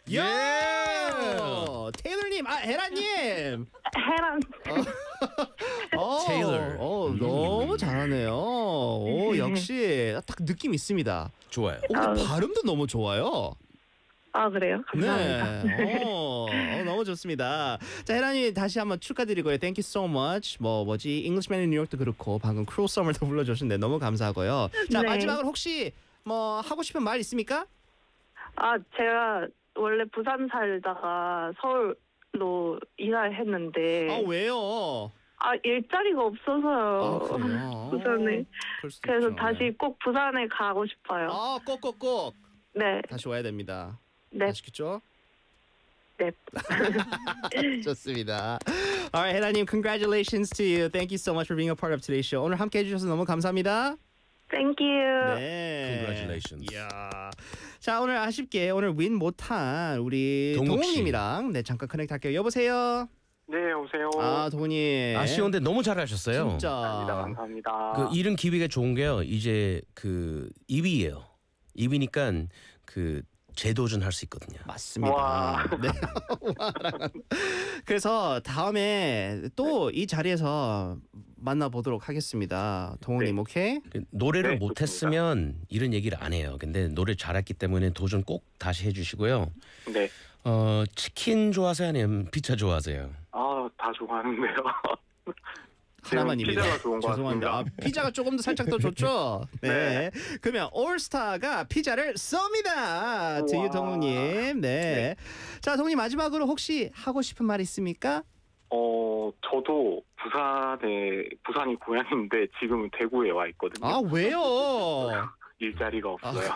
예! 테일러님, 헤라님. 해란. 테일러. 너무 잘하네요. 오, 역시 딱 느낌 있습니다. 좋아요. 근데 발음도 너무 좋아요. 아, 그래요? 감사합니다. 네. 너무 좋습니다. 자, 헤라님 다시 한번 축하드리고요. Thank you so much. 뭐지? Englishman in New York도 그렇고 방금 Cruel Summer도 불러주셨는데 너무 감사하고요. 자, 네. 마지막으로 혹시 뭐 하고 싶은 말 있습니까? 아, 제가 원래 부산 살다가 서울로 이사를 했는데 아, 왜요? 일자리가 없어서요. 그래요? 부산에. 그럴 수도 그래서 있죠. 다시 꼭 부산에 가고 싶어요. 꼭꼭꼭 네. 다시 와야 됩니다. 네. 아시겠죠? 네. 좋습니다. Alright, 헤라님, congratulations to you. Thank you so much for being a part of today's show. 오늘 함께 해주셔서 너무 감사합니다. Thank you. 네. Congratulations. 이야. 자, 오늘 아쉽게 오늘 윈 못한 우리 동욱 씨. 동욱님이랑 잠깐 커넥트 할게요. 여보세요. 네, 오세요. 동욱님. 아쉬운데 너무 잘하셨어요. 진짜. 감사합니다. 그 이름 기비가 좋은 게요. 이제 그 입이에요. 입이니까 그 재도전할 수 있거든요. 맞습니다. 와. 네. 그래서 다음에 또 이 자리에서 만나보도록 하겠습니다. 동훈님, 네. 오케이? 노래를 네, 못했으면 이런 얘기를 안 해요. 근데 노래 잘했기 때문에 도전 꼭 다시 해주시고요. 네. 치킨 좋아하세요? 아니면 피자 좋아하세요? 다 좋아하는데요. 하나만입니다. 피자가 좋은 것 죄송합니다. 같습니다. 피자가 조금 더 살짝 더 좋죠? 네. 그러면 올스타가 피자를 쏩니다. to you, 동훈님. 네. 자, 동훈님 마지막으로 혹시 하고 싶은 말 있습니까? 저도 부산이 고향인데 지금은 대구에 와 있거든요. 아, 왜요? 일자리가 없어요.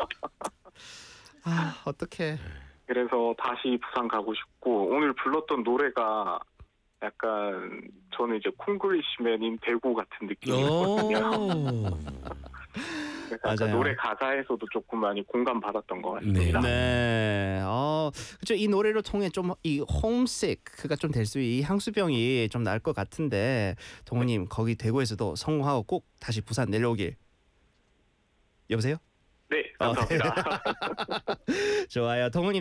어떡해. 그래서 다시 부산 가고 싶고 오늘 불렀던 노래가 약간 저는 이제 콩글리시맨인 대구 같은 느낌이거든요. 맞아요. 노래 가사에서도 조금 많이 공감받았던 것 같습니다. 네. 그렇죠. 이 노래를 통해 좀 이 홈식가 좀 될 수 이 향수병이 좀 나을 것 같은데 동훈님 거기 대구에서도 성공하고 꼭 다시 부산 내려오길. 여보세요? 네, 감사합니다. 좋아요. 동훈님